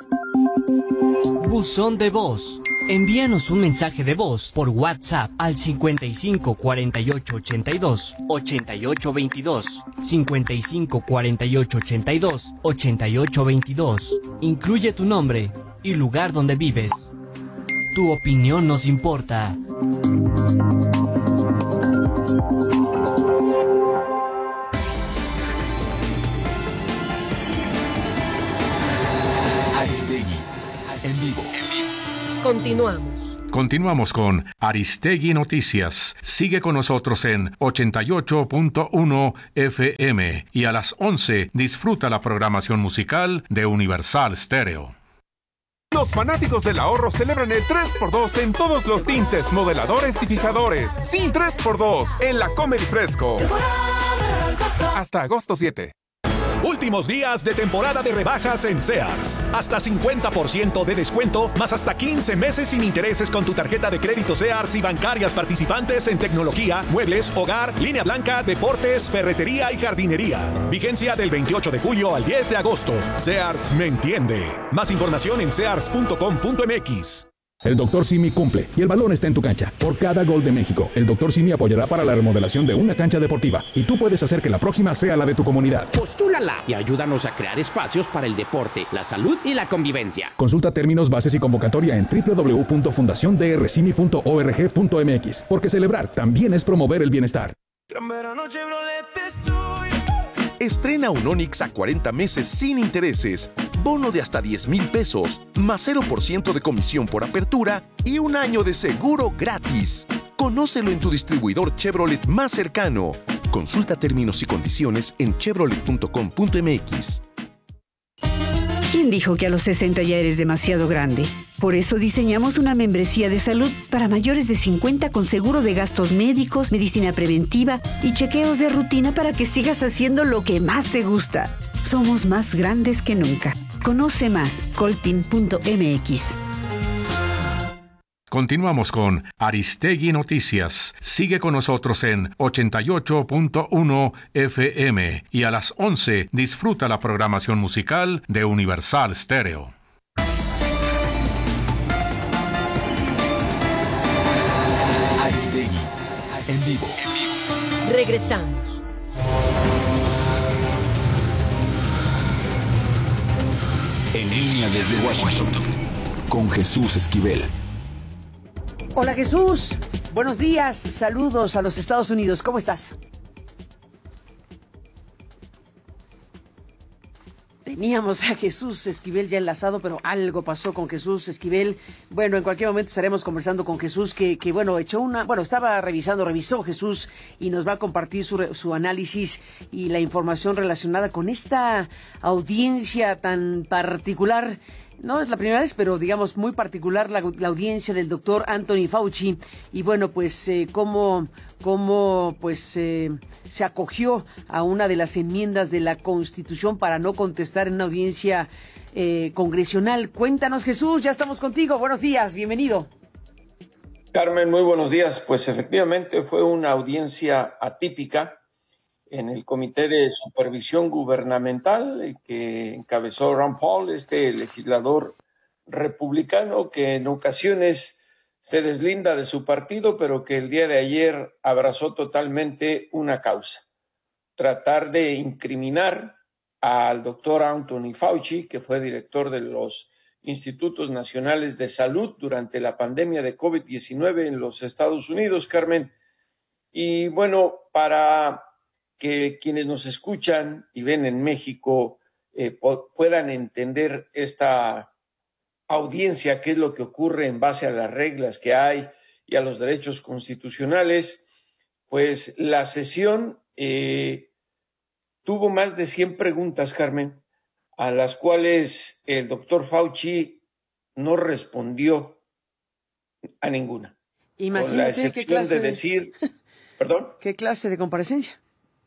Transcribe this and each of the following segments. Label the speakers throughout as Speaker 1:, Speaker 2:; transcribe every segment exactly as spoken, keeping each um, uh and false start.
Speaker 1: Buzón de voz. Envíanos un mensaje de voz por WhatsApp al cincuenta y cinco cuarenta y ocho ochenta y dos ochenta y ocho veintidós, cincuenta y cinco cuarenta y ocho ochenta y dos ochenta y ocho veintidós. Incluye tu nombre y lugar donde vives. Tu opinión nos importa.
Speaker 2: Aristegui, en vivo.
Speaker 3: Continuamos.
Speaker 4: Continuamos con Aristegui Noticias. Sigue con nosotros en ochenta y ocho punto uno F M y a las once disfruta la programación musical de Universal Stereo.
Speaker 5: Los fanáticos del ahorro celebran el tres por dos en todos los tintes, modeladores y fijadores. Sí, tres por dos en la Comedy Fresco. Hasta agosto siete.
Speaker 6: Últimos días de temporada de rebajas en Sears. Hasta cincuenta por ciento de descuento, más hasta quince meses sin intereses con tu tarjeta de crédito Sears y bancarias participantes en tecnología, muebles, hogar, línea blanca, deportes, ferretería y jardinería. Vigencia del veintiocho de julio al diez de agosto. Sears me entiende. Más información en sears punto com punto m x.
Speaker 7: El doctor Simi cumple y el balón está en tu cancha. Por cada gol de México, el doctor Simi apoyará para la remodelación de una cancha deportiva y tú puedes hacer que la próxima sea la de tu comunidad.
Speaker 8: Postúlala y ayúdanos a crear espacios para el deporte, la salud y la convivencia.
Speaker 7: Consulta términos, bases y convocatoria en doble u doble u doble u punto fundación d r simi punto org punto m x, porque celebrar también es promover el bienestar.
Speaker 9: Estrena un Onix a cuarenta meses sin intereses, bono de hasta diez mil pesos, más cero por ciento de comisión por apertura y un año de seguro gratis. Conócelo en tu distribuidor Chevrolet más cercano. Consulta términos y condiciones en chevrolet punto com punto m x.
Speaker 10: ¿Quién dijo que a los sesenta ya eres demasiado grande? Por eso diseñamos una membresía de salud para mayores de cincuenta con seguro de gastos médicos, medicina preventiva y chequeos de rutina para que sigas haciendo lo que más te gusta. Somos más grandes que nunca. Conoce más, coltin punto m x.
Speaker 4: Continuamos con Aristegui Noticias. Sigue con nosotros en ochenta y ocho punto uno F M y a las once disfruta la programación musical de Universal Stereo.
Speaker 2: Aristegui, en vivo.
Speaker 3: Regresamos.
Speaker 2: En línea desde Washington, con Jesús Esquivel.
Speaker 11: Hola Jesús, buenos días, saludos a los Estados Unidos, ¿cómo estás? Teníamos a Jesús Esquivel ya enlazado, pero algo pasó con Jesús Esquivel. Bueno, en cualquier momento estaremos conversando con Jesús, que, que bueno, echó una, bueno, estaba revisando, revisó Jesús y nos va a compartir su, su análisis y la información relacionada con esta audiencia tan particular. No es la primera vez, pero digamos muy particular la, la audiencia del doctor Anthony Fauci y bueno, pues eh, cómo, cómo pues eh, se acogió a una de las enmiendas de la Constitución para no contestar en una audiencia eh, congresional. Cuéntanos, Jesús, ya estamos contigo. Buenos días, bienvenido.
Speaker 12: Carmen, muy buenos días. Pues efectivamente fue una audiencia atípica en el Comité de Supervisión Gubernamental que encabezó Rand Paul, este legislador republicano que en ocasiones se deslinda de su partido, pero que el día de ayer abrazó totalmente una causa: tratar de incriminar al doctor Anthony Fauci, que fue director de los Institutos Nacionales de Salud durante la pandemia de COVID diecinueve en los Estados Unidos, Carmen. Y bueno, para que quienes nos escuchan y ven en México eh, po- puedan entender esta audiencia, qué es lo que ocurre en base a las reglas que hay y a los derechos constitucionales, pues la sesión eh, tuvo más de cien preguntas, Carmen, a las cuales el doctor Fauci no respondió a ninguna.
Speaker 11: Imagínate
Speaker 12: con la excepción
Speaker 11: qué clase
Speaker 12: de
Speaker 11: de...
Speaker 12: decir, ¿perdón?
Speaker 11: ¿Qué clase de comparecencia?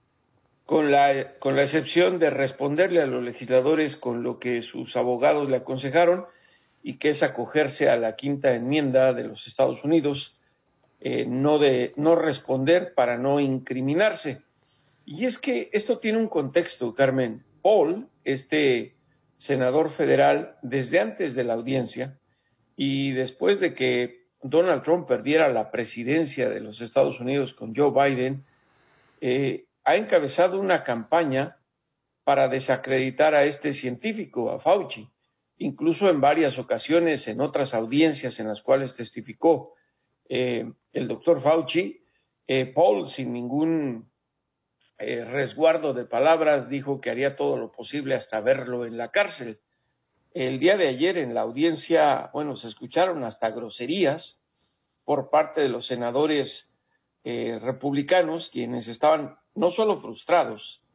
Speaker 12: Con la, con la excepción de responderle a los legisladores con lo que sus abogados le aconsejaron, y que es acogerse a la quinta enmienda de los Estados Unidos, eh, no, de, no responder para no incriminarse. Y es que esto tiene un contexto, Carmen. Paul, este senador federal desde antes de la audiencia y después de que Donald Trump perdiera la presidencia de los Estados Unidos con Joe Biden, eh, ha encabezado una campaña para desacreditar a este científico, a Fauci, incluso en varias ocasiones en otras audiencias en las cuales testificó eh, el doctor Fauci. Eh, Paul, sin ningún eh, resguardo de palabras, dijo que haría todo lo posible hasta verlo en la cárcel. El día de ayer en la audiencia, bueno, se escucharon hasta groserías por parte de los senadores eh, republicanos, quienes estaban no solo frustrados,